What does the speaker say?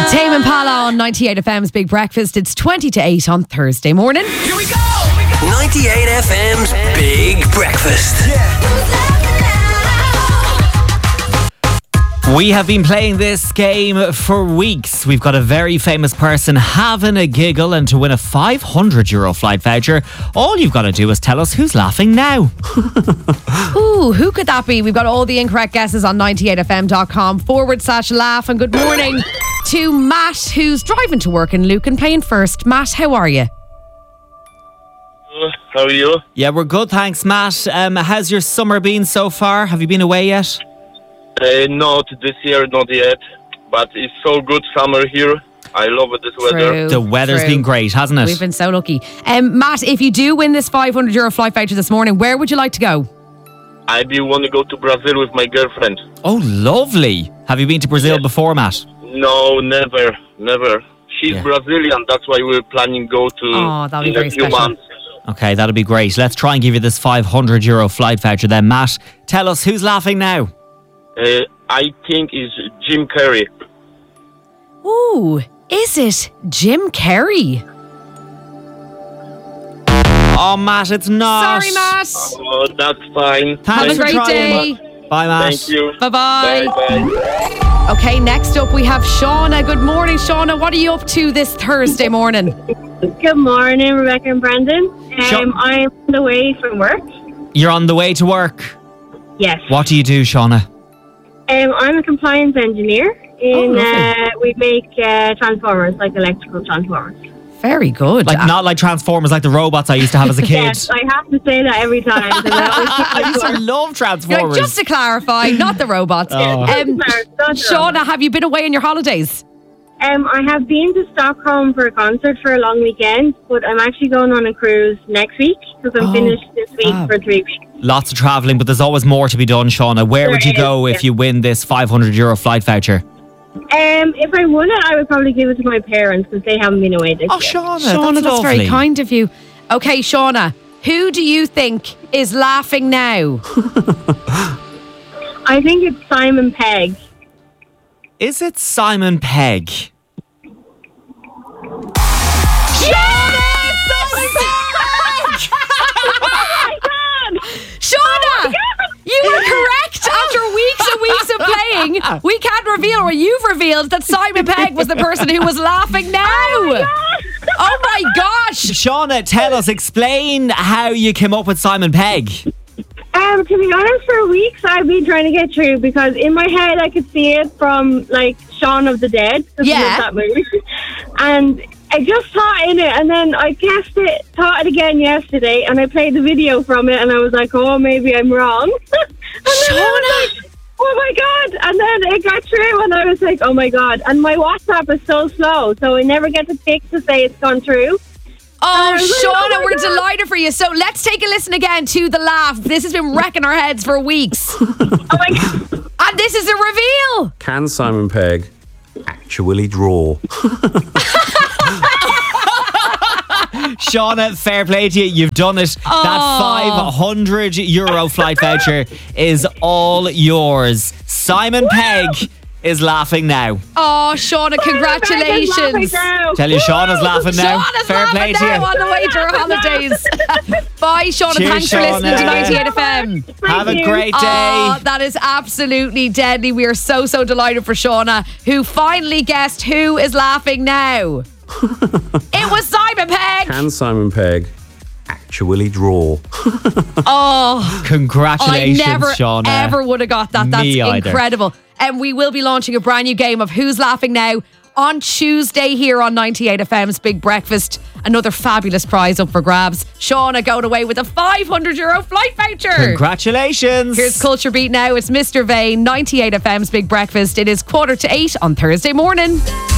Tame Impala on 98 FM's Big Breakfast. It's 20 to 8 on Thursday morning. Here we go! 98 FM's Big Breakfast. We have been playing this game for weeks. We've got a very famous person having a giggle, and to win a €500 flight voucher, all you've got to do is tell us who's laughing now. Ooh, who could that be? We've got all the incorrect guesses on 98fm.com/laugh. And good morning to Matt, who's driving to work in Lucan, playing first. Matt, how are you? How are you? Yeah, we're good, thanks, Matt. How's your summer been so far? Have you been away yet? Not this year, not yet. But it's so good summer here. I love this weather. The weather's been great, hasn't it? We've been so lucky. Matt, if you do win this €500 flight voucher this morning, where would you like to go? I do want to go to Brazil with my girlfriend. Oh, lovely. Have you been to Brazil before, Matt? No, never. She's Brazilian, that's why we're planning to go to that'll be in very a few special. months. Okay, that'll be great. Let's try and give you this €500 flight voucher then. Matt, tell us who's laughing now. I think it's Jim Carrey. Ooh, is it Jim Carrey? Oh, Matt, it's not. Sorry, Matt. Oh, that's fine. Thanks Have a for great trying, day. Matt. Bye, Matt. Thank you. Bye-bye. Bye. Okay, next up we have Shauna. Good morning, Shauna. What are you up to this Thursday morning? Good morning, Rebecca and Brandon. I'm on the way from work. You're on the way to work. Yes. What do you do, Shauna? I'm a compliance engineer. lovely. We make transformers, like electrical transformers. Very good. Not like Transformers, like the robots I used to have as a kid. Yes, I have to say that every time. I used to love Transformers. Just to clarify, not the robots. Shauna, have you been away on your holidays? I have been to Stockholm for a concert for a long weekend, but I'm actually going on a cruise next week because I'm finished this week for 3 weeks. Lots of travelling, but there's always more to be done, Shauna. Where would you go if you win this €500 flight voucher? If I won it, I would probably give it to my parents because they haven't been away this year. Shauna, that's very kind of you. Okay, Shauna, who do you think is laughing now? I think it's Simon Pegg. Is it Simon Pegg? Shauna, you were correct after weeks and weeks of playing. We can't reveal, or you've revealed, that Simon Pegg was the person who was laughing now. Oh my gosh. Shauna, tell us, explain how you came up with Simon Pegg. To be honest, for weeks I've been trying to get through because in my head I could see it from like Shaun of the Dead. Yeah. That movie. And I just thought in it, and then I guessed it, thought it again yesterday, and I played the video from it, and I was like, oh, maybe I'm wrong. Shauna! Oh my God. And then it got through, and I was like, oh my God. And my WhatsApp is so slow, so I never get the tick to say it's gone through. Oh, like, Shauna, oh my we're God. delighted for you. So let's take a listen again to the laugh. This has been wrecking our heads for weeks. Oh my God. And this is the reveal. Can Simon Pegg actually draw? Shauna, fair play to you. You've done it. That €500 flight voucher is all yours. Simon Pegg is laughing now. Oh, Shauna, congratulations. Tell you, Shauna's laughing now. Shauna's fair play laughing to you. now on the way to her holidays. Bye, Shauna. Cheers, Thanks for Shauna. listening to 98 FM. Have a great day. Oh, that is absolutely deadly. We are so delighted for Shauna, who finally guessed who is laughing now. It was Simon Pegg. Can Simon Pegg actually draw? Oh, Congratulations, I never Shauna. ever would have got that. That's Me either. incredible. And we will be launching a brand new game of Who's Laughing Now on Tuesday here on 98 FM's Big Breakfast. Another fabulous prize up for grabs. Shauna going away with a €500 flight voucher. Congratulations. Here's Culture Beat now. It's Mr. Vane, 98 FM's Big Breakfast. It is 7:45 on Thursday morning.